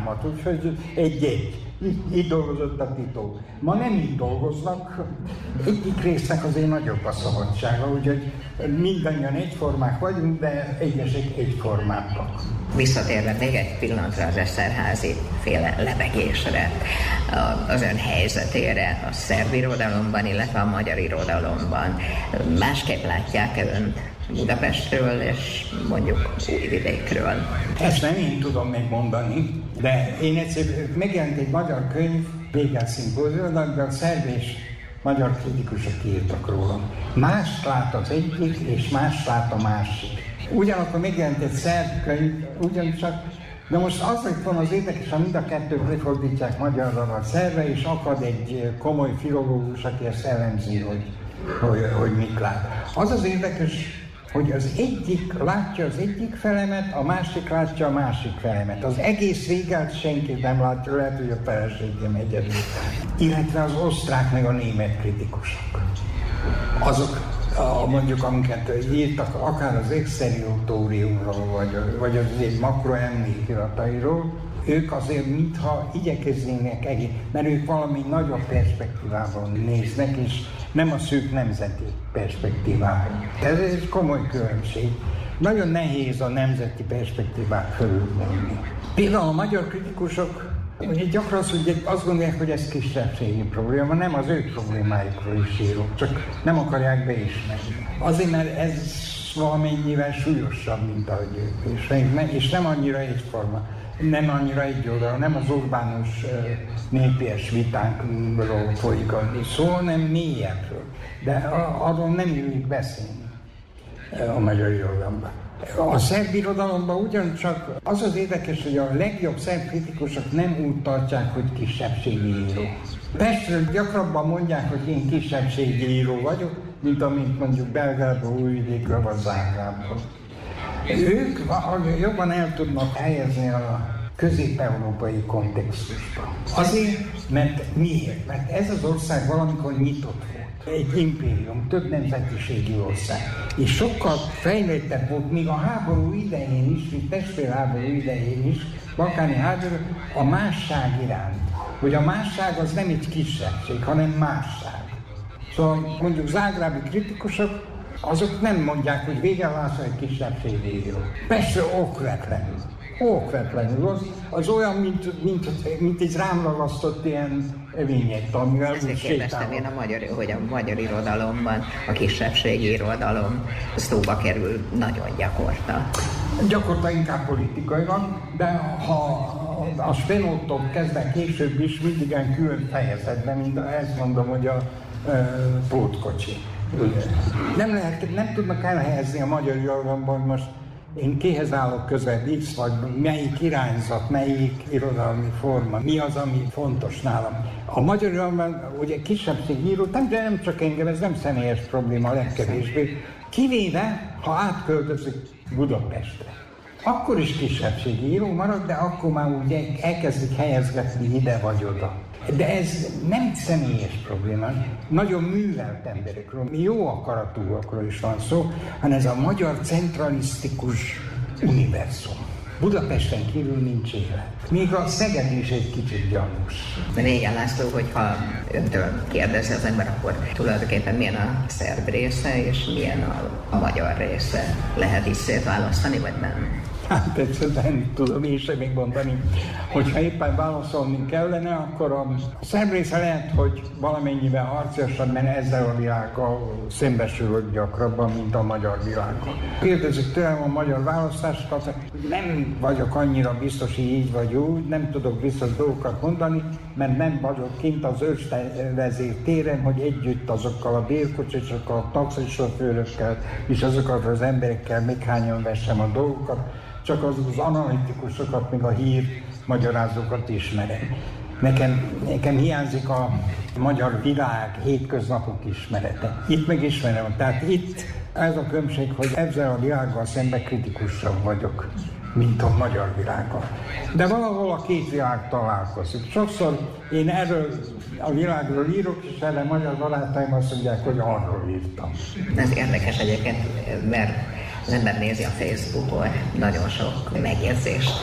számat, úgyhogy egy-egy. Így dolgozott a Tito. Ma nem így dolgoznak, egyik résznek azért nagyobb a szabadsága, úgyhogy mindannyian egyformák vagyunk, de egyesek egyformábbak. Visszatérve még egy pillanatra az Esterházy féle lebegésre, az ön helyzetére a szerb irodalomban, illetve a magyar irodalomban. Másképp látják önt Budapestről és mondjuk Újvidékről? Ezt nem én tudom megmondani, de én egyszer megjelent egy magyar könyv, Végel szimpóziumnak, de a szerb és magyar kritikusok írtak róla. Mást lát az egyik, és mást lát a másik. Ugyanakkor megjelent egy szerb könyv, ugyancsak, de most az, hogy van az érdekes, ha mind a kettőt lefordítják magyarra vagy szerbe, és akad egy komoly filológus, aki ezt elemzi, hogy mit lát. Az az érdekes, hogy az egyik látja az egyik felemet, a másik látja a másik felemet. Az egész Végelt senki nem látja, lehet, hogy a feleségem egyedül. Illetve az osztrák meg a német kritikusok. Azok, mondjuk, amiket írtak, akár az exterioriumról, vagy az egy makroemlékiratairól, ők azért mintha igyekeznének mert ők valami nagyobb perspektívában néznek, és nem a szűk nemzeti perspektívában. Ez egy komoly különbség. Nagyon nehéz a nemzeti perspektívák fölülmúlni. Például a magyar kritikusok gyakran azt gondolják, hogy ez kisebbségi probléma, nem az ő problémáikról is írok, csak nem akarják beismerni. Azért, mert ez valamennyivel súlyosabb, mint ahogy ők, és nem annyira egyforma. Nem annyira egy oldalon, nem az urbánus népies vitánkról folyik szó, hanem mélyebbről. De arról nem illik beszélni a magyar irodalomban. A szerb irodalomban ugyancsak az az érdekes, hogy a legjobb szerb kritikusok nem úgy tartják, hogy kisebbségi író. Pestről gyakrabban mondják, hogy én kisebbségi író vagyok, mint amint mondjuk Belgrádból, Újvidékről vagy Zágrábból. Ők jobban el tudnak helyezni a közép-európai kontextusba. Azért, mert miért? Mert ez az ország valamikor nyitott volt. Egy impérium, több nemzetiségű ország. És sokkal fejlettebb volt, még a háború idején is, mint testvérháború idején is, balkáni háború, a másság iránt. Hogy a másság az nem egy kisebbség, hanem másság. Szóval mondjuk zágrábi kritikusok, azok nem mondják, hogy Végel László egy kisebbségi író. Persze okvetlenül. Az olyan, mint egy rámragasztott ilyen vinyett, amivel úgy sétálok. Kérdeztem én, hogy a magyar irodalomban a kisebbségi irodalom szóba kerül nagyon gyakorta. Gyakorta inkább politikailag, de ha a Spenóttól kezdve később is mindig ilyen külön fejezetben, mint ezt mondom, hogy a pótkocsi. Nem tudnak elhelyezni a magyar irodalomban, hogy most én kihez állok közel, X vagy melyik irányzat, melyik irodalmi forma, mi az, ami fontos nálam. A magyar irodalomban ugye kisebbségíró, de nem csak engem, ez nem személyes probléma a legkevésbé, kivéve, ha átköltözik Budapestre. Akkor is kisebbségi író marad, de akkor már ugye elkezdik helyezgetni ide vagy oda. De ez nem személyes probléma, nagyon művelt emberekről, jó akaratúakról is van szó, hanem ez a magyar centralisztikus univerzum. Budapesten kívül nincs élet. Még a Szeged is egy kicsit gyanús. Végel László, hogyha öntől kérdezi az ember, akkor tulajdonképpen milyen a szerb része és milyen a magyar része? Lehet így szétválasztani, vagy nem? Hát egyszerűen tudom én sem még mondani, hogyha éppen válaszolni kellene, akkor a szerb része lehet, hogy valamennyivel harciasabb, mert ezzel a világgal szembesülök gyakrabban, mint a magyar világgal. Kérdezik tőlem a magyar választásokat, nem vagyok annyira biztos, hogy így vagy úgy, nem tudok biztos dolgokat mondani, mert nem vagyok kint az ősvezér téren, hogy együtt azokkal a bérkocsisokkal, a taxisofőrökkel és azokkal az emberekkel még hányan vessem a dolgokat, csak az analitikusokat, meg a hírmagyarázókat ismerem. Nekem hiányzik a magyar világ, hétköznapok ismerete. Itt megismerem. Tehát itt ez a különbség, hogy ezzel a világgal szemben kritikusabb vagyok, mint a magyar világgal. De valahol a két világ találkozik. Sokszor én erről a világról írok, és erre magyar barátaim azt mondják, hogy arról írtam. Ez érdekes egyébként, mert az ember nézi a Facebookon, nagyon sok megjegyzést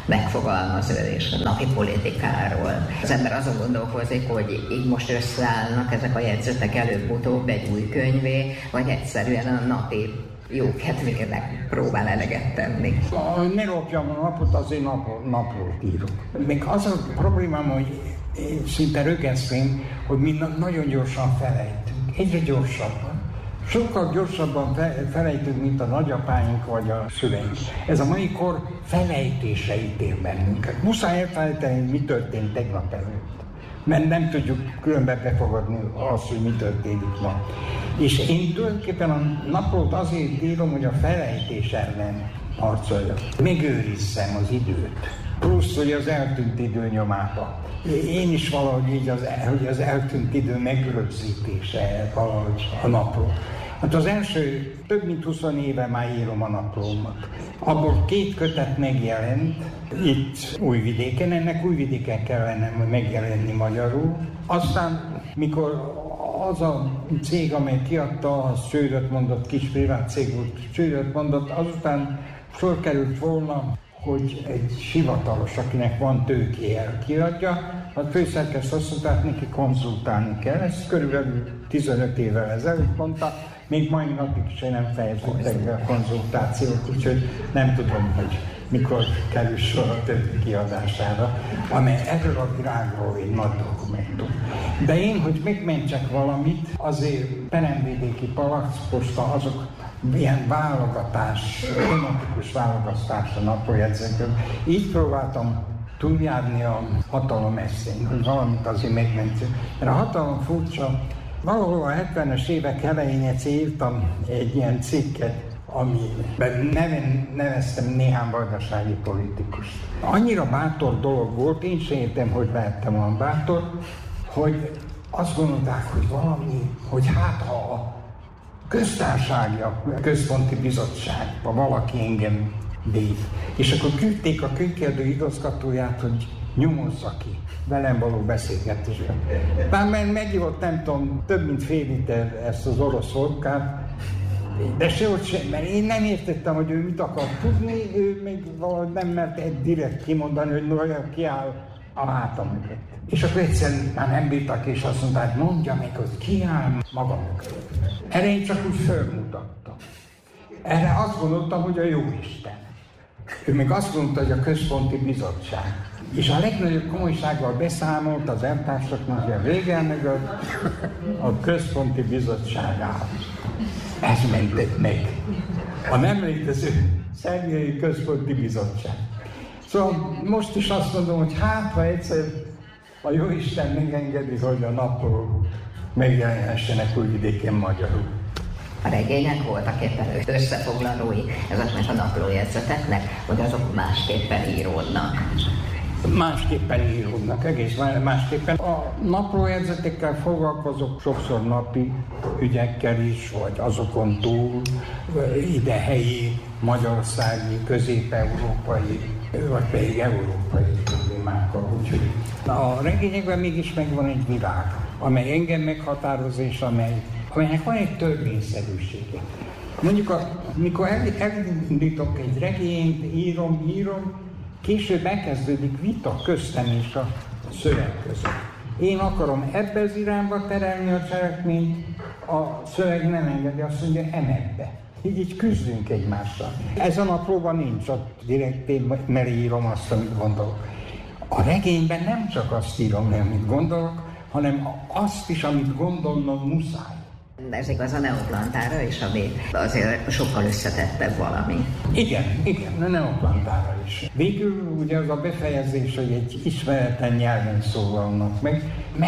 megfogalmazódás a napi politikáról. Az ember azon gondolkozik, hogy így most összeállnak ezek a jegyzetek előbb-utóbb egy új könyvé, vagy egyszerűen a napi jó kedvének próbál eleget tenni. Ne lopjam a napot, azért napról írok. Még az a problémám, hogy én szinte rögesztém, hogy mi nagyon gyorsan felejtünk. Egyre gyorsabban. Sokkal gyorsabban felejtünk, mint a nagyapáink vagy a szüleink. Ez a mai kor felejtésre ítél bennünket. Muszáj elfelejteni, mi történt tegnap előtt. Mert nem tudjuk különben befogadni azt, hogy mi történik ma. És én tulajdonképpen a naplót azért írom, hogy a felejtés ellen harcoljak. Megőrizzem az időt. Plusz, hogy az eltűnt idő nyomába. Én is valahogy így, hogy az eltűnt idő megrögzítése valahogy a napló. Hát az első több mint 20 éve már írom a naplómat. Abból 2 kötet megjelent itt Újvidéken, ennek Újvidéken kellene megjelenni magyarul. Aztán, mikor az a cég, amely kiadta, az csődöt mondott, kis privát cég volt, csődöt mondott, azután sor került volna, hogy egy hivatalos, akinek van tőkéje, kiadja, a főszerkesztő azt mondta, hogy neki konzultálni kell. Ezt körülbelül 15 évvel ezelőtt mondta, még mai napig sem nem fejeződtek be a konzultációt, úgyhogy nem tudom, hogy mikor kerül sor a többi kiadására, amely erről a világról egy nagy dokumentum. De én, hogy megmentsek valamit, azért peremvidéki Palacposta, azok ilyen válogatás, tematikus válogatás a naplójegyzőkről. Így próbáltam túljárni a hatalom eszén, hogy valamit azért megmentsük. Mert a hatalom furcsa, valahol a 70-es évek elején egyszer írtam egy ilyen cikket, amiben neveztem néhány vajdasági politikust. Annyira bátor dolog volt, én sem értem, hogy lehettem olyan bátor, hogy azt gondolták, hogy valami, hogy hát ha a köztársasági, a központi bizottságba valaki engem véd. És akkor küldték a könyvkiadó igazgatóját, hogy nyomozza ki velem való beszélgetésben. Bár megívott, nem tudom, több mint fél liter ezt az orosz vodkát, de sehogy sem, mert én nem értettem, hogy ő mit akar tudni, ő még valahogy nem mert direkt kimondani, hogy olyan kiáll a hátam mögött. És akkor egyszerűen már nem bírtak, és azt mondták, mondja meg, hogy kiáll magam mögött. Erre én csak úgy fölmutattam. Erre azt gondoltam, hogy a Jóisten. Ő még azt mondta, hogy a központi bizottság. És a legnagyobb komolysággal beszámolt az eltársaknak, hogy a végén meg a központi bizottság áll. Ez mentett meg. A nem létező szerbiai központi bizottság. Szóval most is azt mondom, hogy hát, ha egyszer a Jóisten megengedi, hogy a napló megjelenhessenek Újvidéken magyarul. A regények voltak éppen összefoglalói ezeknek a naplójegyzeteknek, hogy azok másképpen íródnak? Másképpen íródnak, egész másképpen. A naplójegyzetekkel foglalkozok sokszor napi ügyekkel is, vagy azokon túl, ide helyi, magyarországi, közép-európai, vagy pedig európai problémákkal. Úgyhogy a regényekben mégis megvan egy világ, amely engem meghatároz, és amelynek van egy törvényszerűsége. Mondjuk, mikor elindítok egy regényt, írom, később elkezdődik vita köztem és a szöveg között. Én akarom ebbe az irányba terelni a cselekményt, a szöveg nem engedi, azt mondja, emebbe. Így küzdünk egymással. Ez a naplóban nincs, ott direkt én írom azt, amit gondolok. A regényben nem csak azt írom, amit gondolok, hanem azt is, amit gondolnom muszáj. Ez igaz a neoplantára is, ami azért sokkal összetettebb valami. Igen, a neoplantára is. Végül ugye az a befejezés, hogy egy ismeretlen nyelven szólalnak meg.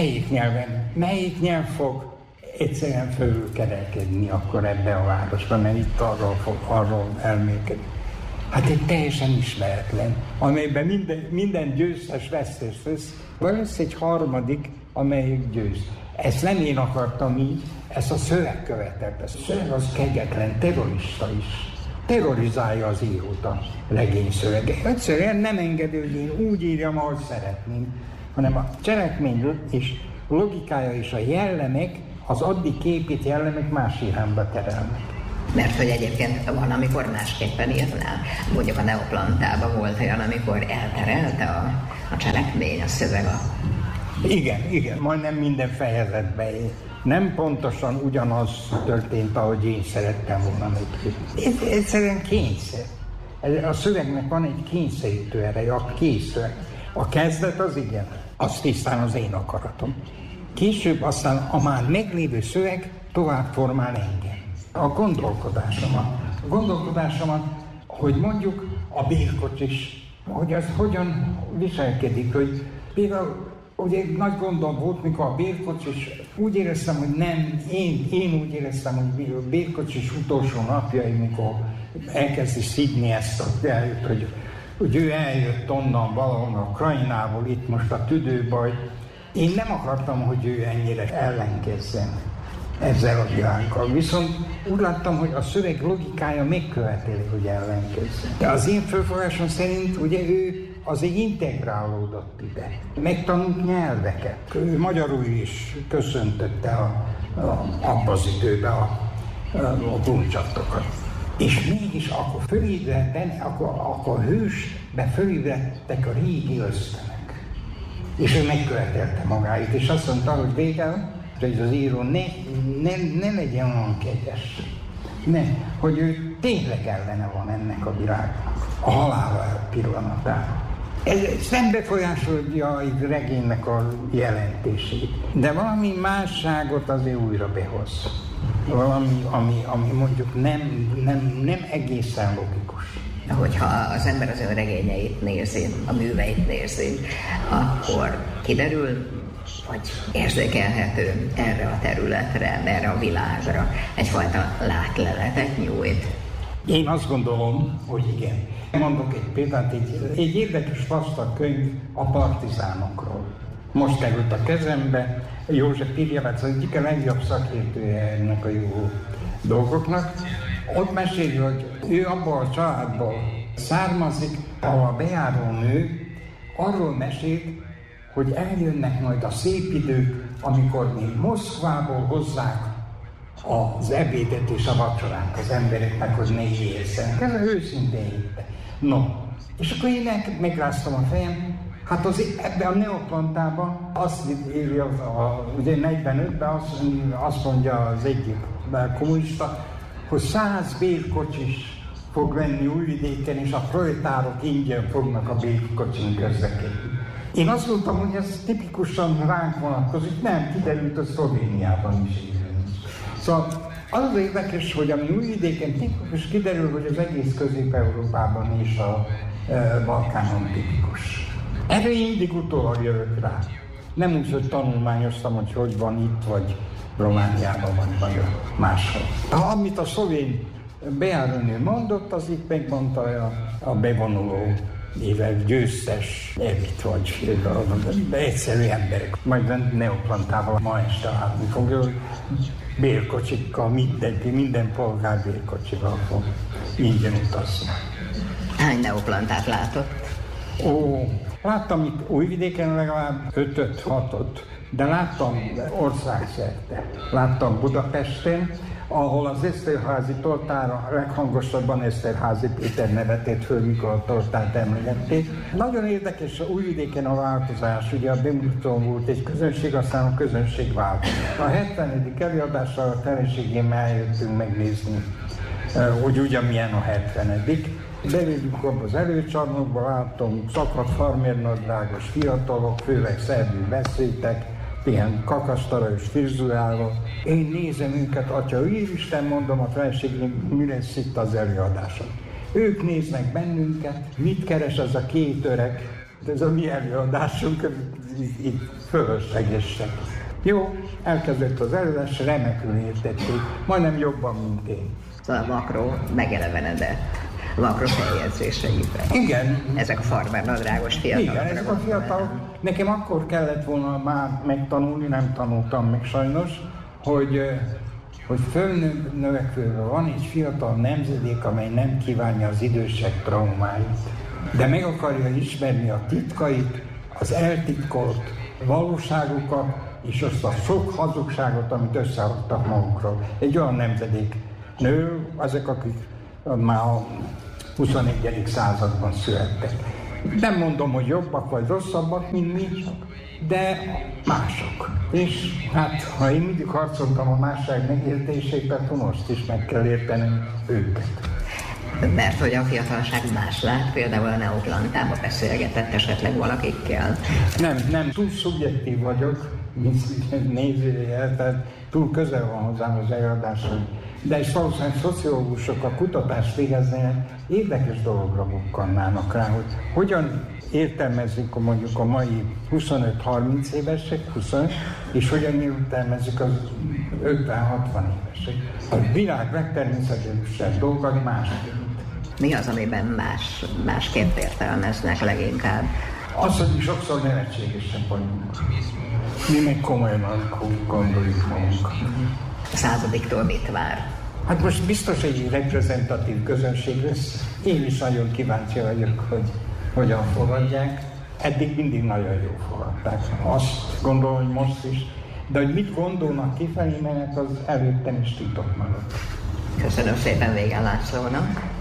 Melyik nyelv fog egyszerűen fölülkerekedni akkor ebbe a városba, mert itt arról elmélkedik. Hát egy teljesen ismeretlen, amelyben minden győztes vesztes lesz. Lesz egy harmadik, amelyik győz. Ezt nem én akartam így, ezt a szöveg követett. A szöveg az kegyetlen, terrorista is. Terrorizálja az írót a regény szövege. Egyszerűen nem engedi, hogy én úgy írjam, ahogy szeretném, hanem a cselekmény és logikája és a jellemek, az addig képít jellemek más irányba terelnek. Mert hogy egyébként van, amikor másképpen írnál. Mondjuk a Neoplantában volt olyan, amikor elterelte a cselekmény, a szöveg Igen, majdnem minden fejezetben. Nem pontosan ugyanaz történt, ahogy én szerettem volna meg. Egyszerűen kényszer. A szövegnek van egy kényszerítő ereje, a készszöveg. A kezdet az igen, az tisztán az én akaratom. Később aztán a már meglévő szöveg tovább formál engem. A gondolkodásomat, hogy mondjuk a bérkocsis, hogy az hogyan viselkedik, hogy például ugye nagy gondom volt, mikor a bérkocsis, úgy éreztem, hogy nem, én úgy éreztem, hogy a bérkocsis utolsó napjai, mikor elkezdi szidni ezt a eljött, hogy ő eljött onnan valahol Ukrajnából, itt most a tüdőbaj. Én nem akartam, hogy ő ennyire ellenkezzen ezzel a világgal. Viszont úgy láttam, hogy a szöveg logikája megköveteli, hogy ellenkezzen. De az én fölfogásom szerint ugye ő azért integrálódott ide. Megtanult nyelveket. Ő magyarul is köszöntötte abban az időben a kuncsatokat. És mégis akkor fölébredten, akkor hősbe fölébredtek a régi ösztönök. És ő megkövetelte magáit, és azt mondta, hogy végül, hogy az író ne legyen olyan kegyes. Hogy ő tényleg ellene van ennek a világnak, a halála pillanatában. Ez nem befolyásolja a regénynek a jelentését, de valami másságot azért újra behoz. Valami, ami mondjuk nem egészen logikus. Hogyha az ember az ön regényeit nézi, a műveit nézi, akkor kiderül, hogy érzékelhető erre a területre, erre a világra egyfajta látleletet nyújt. Én azt gondolom, hogy igen. Mondok egy példát, egy érdekes vastag könyv a partizánokról. Most került a kezembe, József Pirjevec az egyik a legjobb szakértője ennek a jó dolgoknak. Ott meséli, hogy ő abból a családból származik, ahol a bejáró nő arról mesélt, hogy eljönnek majd a szép idők, amikor még Moszkvából hozzák az ebédet és a vacsorát az embereknek, hogy ne éjszenek. Ez őszintén hitte. No, és akkor én megráztam a fejem, hát ebben a Neoplantában azt írja, ugye 45-ben azt mondja az egyik kommunista, hogy 100 bérkocsis fog lenni Újvidéken, és a proletárok ingyen fognak a bérkocsin közlekedni. Én azt mondtam, hogy ez tipikusan ránk vonatkozik, nem, kiderült, hogy Szlovéniában is így. Szóval az érdekes, hogy ami Újvidéken tipikus, kiderül, hogy az egész Közép-Európában és a Balkánon tipikus. Erre én mindig utólag jövök rá. Nem úgy, hogy tanulmányoztam, hogy van itt, vagy Romániában, vagy máshol. Amit a szlovén bejárónő mondott, az itt megmondta a bevonuló éve győztes elit, vagy egyszerű emberek. Majd Neoplantával ma este látni fogja, hogy bérkocsikkal, minden polgár bérkocsival fog ingyen utazni. Hány Neoplantát látott? Láttam itt Újvidéken legalább 5-6-ot, de láttam országszerte. Láttam Budapesten, ahol az Eszterházy tortára leghangosabban Eszterházy Péter nevetett föl, mikor a tortát emlegették. Nagyon érdekes Újvidéken a változás, ugye a bemutatón volt egy közönség, aztán a közönség változott. A 70. előadásra a feleségémmel eljöttünk megnézni, hogy ugyanilyen a 70. Bevédünk abba az előcsarnokba, láttam szakadt farmérnadrágos fiatalok, főleg szerbű beszédtek, ilyen kakasztalajos frizurával. Én nézem őket, Atya Úristen, mondom a feleségem, mi lesz itt az előadáson. Ők néznek bennünket, mit keres ez a két öreg, ez a mi előadásunk, itt fölöslegesek. Jó, elkezdett az előadás, remekül értették, majdnem jobban, mint én. Szóval Makró megelevenedett. Makró feljegyzéseiben. Igen. Ezek a farmernadrágos fiatalok. Igen, ezek a fiatalok. Nekem akkor kellett volna már megtanulni, nem tanultam meg sajnos, hogy fölnövekvőben van egy fiatal nemzedék, amely nem kívánja az idősek traumáit, de meg akarja ismerni a titkait, az eltitkolt valóságukat, és azt a sok hazugságot, amit összeadtak magukról. Egy olyan nemzedék nő, azok, akik már a 21. században születtek. Nem mondom, hogy jobbak vagy rosszabbak, mint mi, de mások. És hát, ha én mindig harcoltam a másság megértését, akkor most is meg kell értenem őket. Mert hogy a fiatalság más lát, például a Neoplantába beszélgetett esetleg valakikkel? Nem, túl szubjektív vagyok, mint nézője, tehát túl közel van hozzám az előadás, de és valószínűleg szociológusok a kutatást végeznének, érdekes dologra bukkannának rá, hogy hogyan értelmezik mondjuk a mai 25-30 évesek, 25, és hogyan értelmezik az 50-60 évesek. A világ legtermészetesebb dolgai másképp. Mi az, amiben másképp értelmeznek leginkább? Az, hogy mi sokszor nevetségesek vagyunk. Mi meg komolyan gondoljuk magunk. A századiktól mit vár? Hát most biztos egy reprezentatív közönség lesz. Én is nagyon kíváncsi vagyok, hogy hogyan fogadják. Eddig mindig nagyon jól fogadták. Azt gondolom, hogy most is. De hogy mit gondolnak kifelé, mert az előttem is titok maradt. Köszönöm szépen Végán Lászlónak.